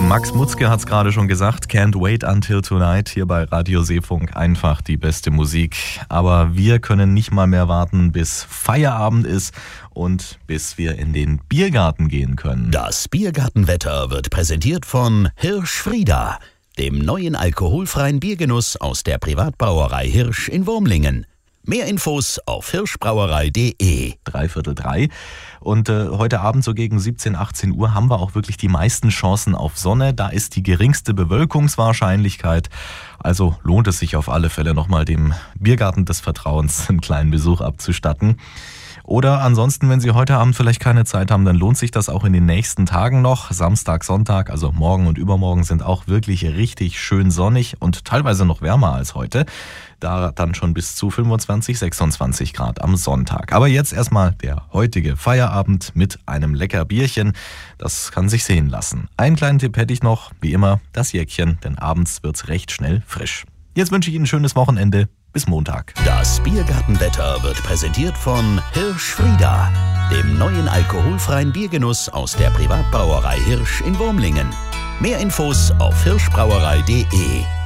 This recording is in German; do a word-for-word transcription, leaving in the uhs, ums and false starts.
Max Mutzke hat es gerade schon gesagt, Can't Wait Until Tonight, hier bei Radio Seefunk, einfach die beste Musik. Aber wir können nicht mal mehr warten, bis Feierabend ist und bis wir in den Biergarten gehen können. Das Biergartenwetter wird präsentiert von Hirsch-Frieda, dem neuen alkoholfreien Biergenuss aus der Privatbrauerei Hirsch in Wurmlingen. Mehr Infos auf hirschbrauerei punkt de. Dreiviertel drei. Und äh, heute Abend so gegen siebzehn, achtzehn Uhr haben wir auch wirklich die meisten Chancen auf Sonne. Da ist die geringste Bewölkungswahrscheinlichkeit. Also lohnt es sich auf alle Fälle nochmal dem Biergarten des Vertrauens einen kleinen Besuch abzustatten. Oder ansonsten, wenn Sie heute Abend vielleicht keine Zeit haben, dann lohnt sich das auch in den nächsten Tagen noch. Samstag, Sonntag, also morgen und übermorgen sind auch wirklich richtig schön sonnig und teilweise noch wärmer als heute. Da dann schon bis zu fünfundzwanzig, sechsundzwanzig Grad am Sonntag. Aber jetzt erstmal der heutige Feierabend mit einem lecker Bierchen. Das kann sich sehen lassen. Einen kleinen Tipp hätte ich noch, wie immer, das Jäckchen, denn abends wird's recht schnell frisch. Jetzt wünsche ich Ihnen ein schönes Wochenende. Bis Montag. Das Biergartenwetter wird präsentiert von Hirsch-Frieda, dem neuen alkoholfreien Biergenuss aus der Privatbrauerei Hirsch in Wurmlingen. Mehr Infos auf hirschbrauerei punkt de.